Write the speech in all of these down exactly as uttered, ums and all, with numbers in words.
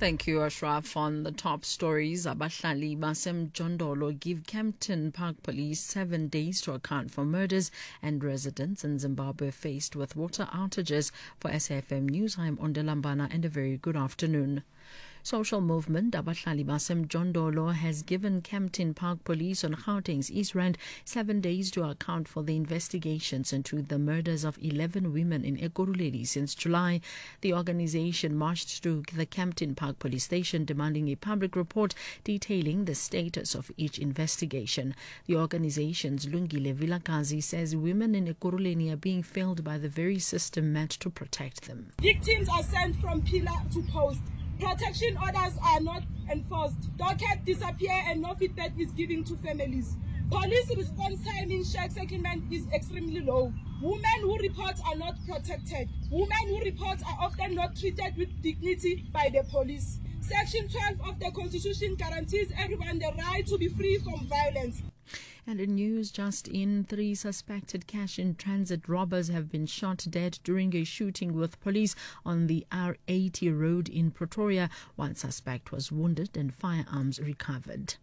Thank you, Ashraf. On the top stories, Abahlali baseMjondolo give Kempton Park Police seven days to account for murders, and residents in Zimbabwe faced with water outages. For S A F M News, I'm Ondelambana, and a very good afternoon. Social movement Abahlali baseMjondolo has given Kempton Park Police on Gauteng's East Rand seven days to account for the investigations into the murders of eleven women in Ekurhuleni since July. The organization marched to the Kempton Park Police Station demanding a public report detailing the status of each investigation. The organization's Lungile Vilakazi says women in Ekurhuleni are being failed by the very system meant to protect them. Victims are sent from pillar to post. Protection orders are not enforced. Docket disappear and no feedback is given to families. Police response time in shared settlement is extremely low. Women who report are not protected. Women who report are often not treated with dignity by the police. Section twelve of the Constitution guarantees everyone the right to be free from violence. And in news just in, three suspected cash-in-transit robbers have been shot dead during a shooting with police on the R eighty road in Pretoria. One suspect was wounded and firearms recovered.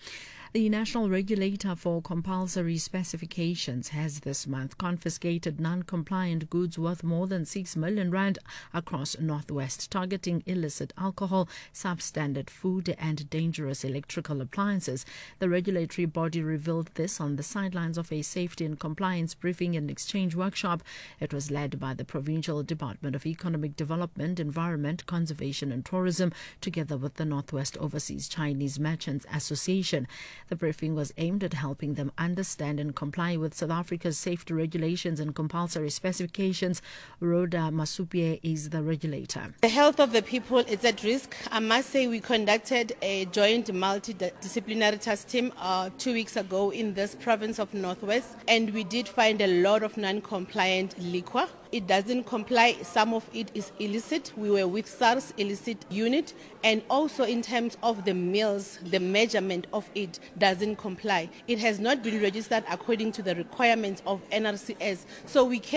The National Regulator for Compulsory Specifications has this month confiscated non-compliant goods worth more than six million rand across Northwest, targeting illicit alcohol, substandard food and dangerous electrical appliances. The regulatory body revealed this on the sidelines of a safety and compliance briefing and exchange workshop. It was led by the Provincial Department of Economic Development, Environment, Conservation and Tourism, together with the Northwest Overseas Chinese Merchants Association. The briefing was aimed at helping them understand and comply with South Africa's safety regulations and compulsory specifications. Rhoda Masupie is the regulator. The health of the people is at risk. I must say we conducted a joint multidisciplinary task team uh, two weeks ago in this province of Northwest, and we did find a lot of non-compliant liquor. It doesn't comply. Some of it is illicit. We were with SARS illicit unit, and also in terms of the meals, the measurement of it doesn't comply. It has not been registered according to the requirements of N R C S. So we can